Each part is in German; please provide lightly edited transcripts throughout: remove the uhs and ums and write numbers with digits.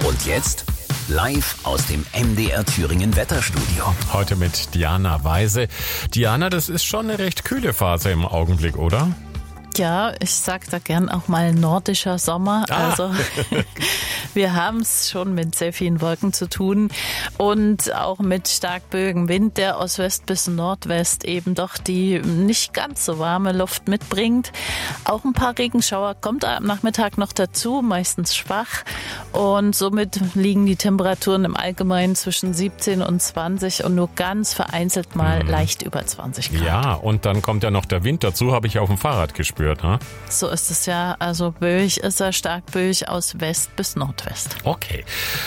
Und jetzt live aus dem MDR Thüringen Wetterstudio. Heute mit Diana Weise. Diana, das ist schon eine recht kühle Phase im Augenblick, oder? Ja, ich sag da gern auch mal nordischer Sommer. Also wir haben es schon mit sehr vielen Wolken zu tun und auch mit stark böigem Wind, der aus West bis Nordwest eben doch die nicht ganz so warme Luft mitbringt. Auch ein paar Regenschauer kommt am Nachmittag noch dazu, meistens schwach. Und somit liegen die Temperaturen im Allgemeinen zwischen 17 und 20 und nur ganz vereinzelt mal leicht über 20 Grad. Ja, und dann kommt ja noch der Wind dazu, habe ich auf dem Fahrrad gespürt. Ne? So ist es ja. Also böig ist er, stark böig aus West bis Nordwest. Okay.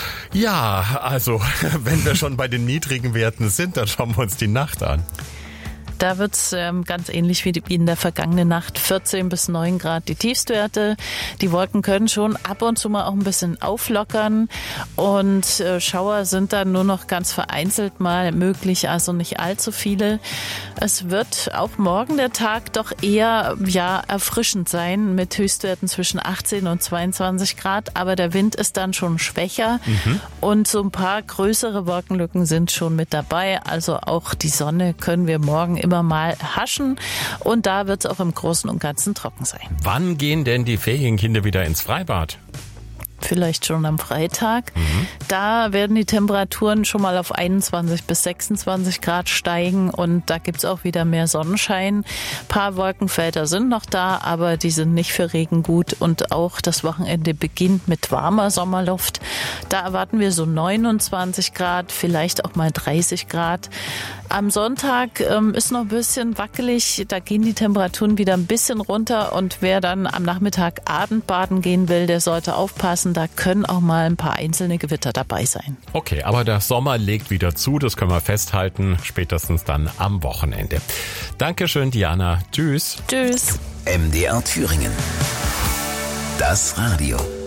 Ja, also wenn wir schon bei den niedrigen Werten sind, dann schauen wir uns die Nacht an. Da wird's ganz ähnlich wie in der vergangenen Nacht, 14 bis 9 Grad die Tiefstwerte. Die Wolken können schon ab und zu mal auch ein bisschen auflockern und Schauer sind dann nur noch ganz vereinzelt mal möglich, also nicht allzu viele. Es wird auch morgen der Tag doch eher erfrischend sein mit Höchstwerten zwischen 18 und 22 Grad, aber der Wind ist dann schon schwächer und so ein paar größere Wolkenlücken sind schon mit dabei. Also auch die Sonne können wir morgen immer mal haschen und da wird es auch im Großen und Ganzen trocken sein. Wann gehen denn die Ferienkinder wieder ins Freibad? Vielleicht schon am Freitag. Da werden die Temperaturen schon mal auf 21 bis 26 Grad steigen und da gibt's auch wieder mehr Sonnenschein. Ein paar Wolkenfelder sind noch da, aber die sind nicht für Regen gut und auch das Wochenende beginnt mit warmer Sommerluft. Da erwarten wir so 29 Grad, vielleicht auch mal 30 Grad. Am Sonntag ist noch ein bisschen wackelig, da gehen die Temperaturen wieder ein bisschen runter und wer dann am Nachmittag Abendbaden gehen will, der sollte aufpassen, da können auch mal ein paar einzelne Gewitter dabei sein. Okay, aber der Sommer legt wieder zu, das können wir festhalten, spätestens dann am Wochenende. Dankeschön, Diana. Tschüss. Tschüss. MDR Thüringen. Das Radio.